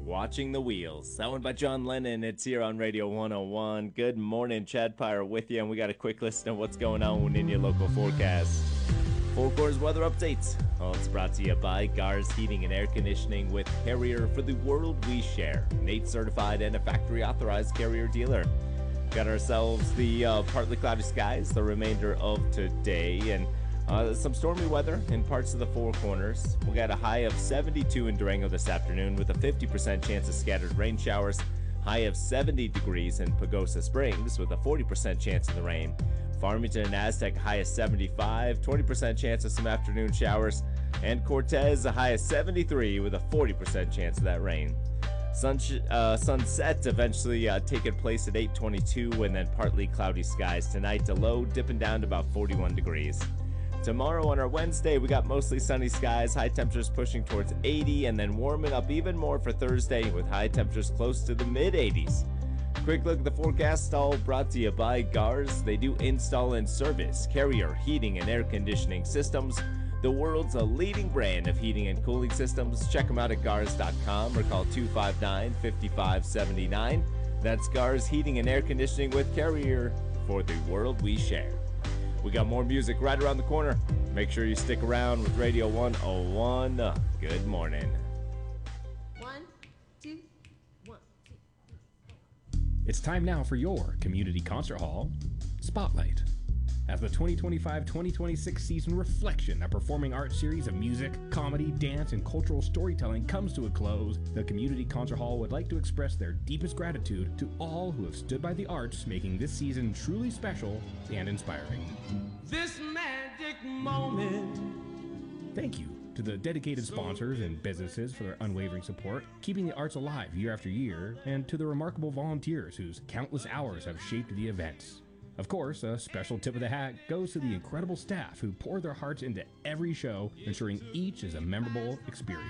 Watching the Wheels. That one by John Lennon. It's here on Radio 101. Good morning, Chad Pyre with you, and we got a quick list of what's going on in your local forecast. Four Corps weather updates. It's brought to you by Gars Heating and Air Conditioning with Carrier for the world we share. Nate certified and a factory authorized Carrier dealer. Got ourselves the partly cloudy skies the remainder of today, and some stormy weather in parts of the Four Corners. We got a high of 72 in Durango this afternoon with a 50% chance of scattered rain showers. High of 70 degrees in Pagosa Springs with a 40% chance of the rain. Farmington and Aztec, high of 75, 20% chance of some afternoon showers. And Cortez, a high of 73 with a 40% chance of that rain. Sunset eventually taking place at 8:22, and then partly cloudy skies tonight. A low dipping down to about 41 degrees. Tomorrow on our Wednesday, we got mostly sunny skies, high temperatures pushing towards 80, and then warming up even more for Thursday with high temperatures close to the mid-80s. Quick look at the forecast, all brought to you by Gars. They do install and service Carrier heating and air conditioning systems, the world's leading brand of heating and cooling systems. Check them out at Gars.com or call 259-5579. That's Gars Heating and Air Conditioning with Carrier for the world we share. We got more music right around the corner. Make sure you stick around with Radio 101. Good morning. 1, 2, 1, 2. It's time now for your Community Concert Hall Spotlight. As the 2025-2026 season reflection, a performing arts series of music, comedy, dance, and cultural storytelling comes to a close, the Community Concert Hall would like to express their deepest gratitude to all who have stood by the arts, making this season truly special and inspiring. This magic moment. Thank you to the dedicated sponsors and businesses for their unwavering support, keeping the arts alive year after year, and to the remarkable volunteers whose countless hours have shaped the events. Of course, a special tip of the hat goes to the incredible staff who pour their hearts into every show, ensuring each is a memorable experience.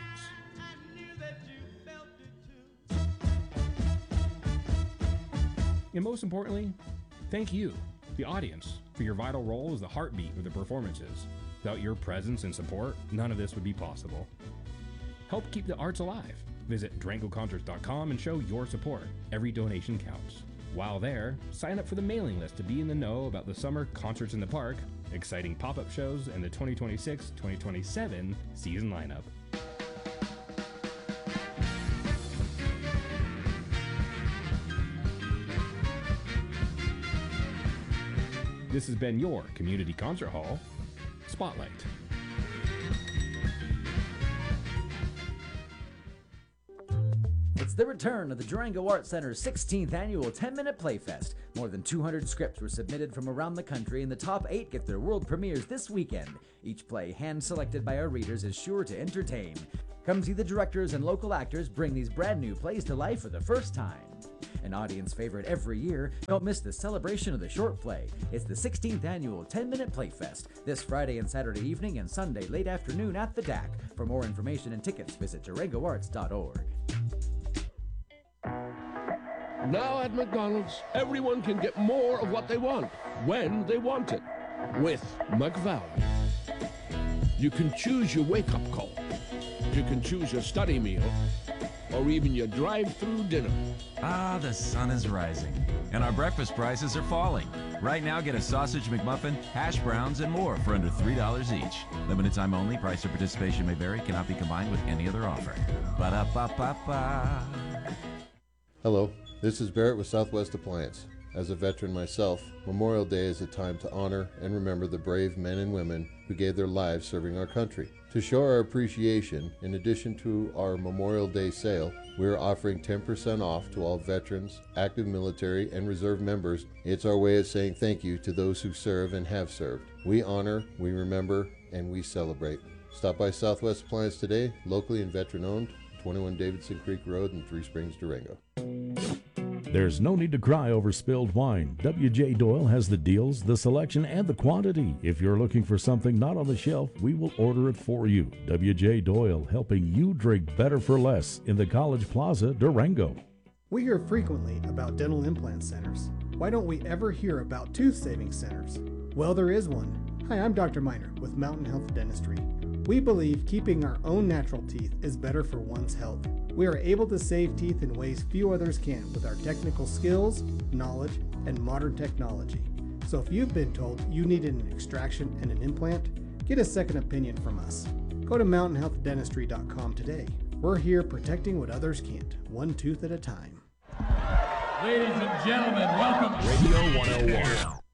And most importantly, thank you, the audience, for your vital role as the heartbeat of the performances. Without your presence and support, none of this would be possible. Help keep the arts alive. Visit DurangoConcerts.com and show your support. Every donation counts. While there, sign up for the mailing list to be in the know about the summer concerts in the park, exciting pop-up shows, and the 2026-2027 season lineup. This has been your Community Concert Hall Spotlight. It's the return of the Durango Arts Center's 16th annual 10-minute Playfest. More than 200 scripts were submitted from around the country, and the top 8 get their world premieres this weekend. Each play, hand-selected by our readers, is sure to entertain. Come see the directors and local actors bring these brand new plays to life for the first time. An audience favorite every year, don't miss the celebration of the short play. It's the 16th annual 10-minute Playfest, this Friday and Saturday evening and Sunday late afternoon at the DAC. For more information and tickets, visit DurangoArts.org. Now at McDonald's, everyone can get more of what they want, when they want it, with McValue. You can choose your wake-up call. You can choose your study meal, or even your drive-through dinner. Ah, the sun is rising, and our breakfast prices are falling. Right now, get a sausage McMuffin, hash browns, and more for under $3 each. Limited time only. Price or participation may vary. Cannot be combined with any other offer. Ba-da-ba-ba-ba. Hello, this is Barrett with Southwest Appliance. As a veteran myself, Memorial Day is a time to honor and remember the brave men and women who gave their lives serving our country. To show our appreciation, in addition to our Memorial Day sale, we are offering 10% off to all veterans, active military, and reserve members. It's our way of saying thank you to those who serve and have served. We honor, we remember, and we celebrate. Stop by Southwest Appliance today, locally and veteran-owned, 21 Davidson Creek Road in Three Springs, Durango. There's no need to cry over spilled wine. W.J. Doyle has the deals, the selection, and the quantity. If you're looking for something not on the shelf, we will order it for you. W.J. Doyle, helping you drink better for less in the College Plaza, Durango. We hear frequently about dental implant centers. Why don't we ever hear about tooth saving centers? Well, there is one. Hi, I'm Dr. Miner with Mountain Health Dentistry. We believe keeping our own natural teeth is better for one's health. We are able to save teeth in ways few others can with our technical skills, knowledge, and modern technology. So if you've been told you needed an extraction and an implant, get a second opinion from us. Go to mountainhealthdentistry.com today. We're here protecting what others can't, one tooth at a time. Ladies and gentlemen, welcome Radio 101.